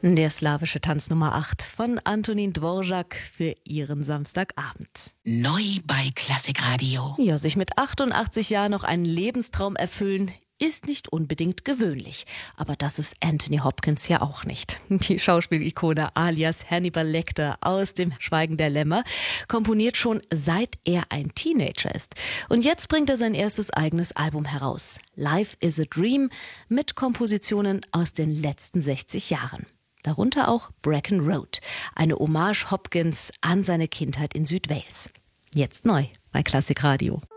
Der slawische Tanz Nummer 8 von Antonín Dvořák für Ihren Samstagabend. Neu bei Klassikradio. Ja, sich mit 88 Jahren noch einen Lebenstraum erfüllen, ist nicht unbedingt gewöhnlich. Aber das ist Anthony Hopkins ja auch nicht. Die Schauspielikone alias Hannibal Lecter aus dem Schweigen der Lämmer komponiert schon seit er ein Teenager ist. Und jetzt bringt er sein erstes eigenes Album heraus. Life is a Dream mit Kompositionen aus den letzten 60 Jahren. Darunter auch Bracken Road, eine Hommage Hopkins an seine Kindheit in Südwales. Jetzt neu bei Klassikradio.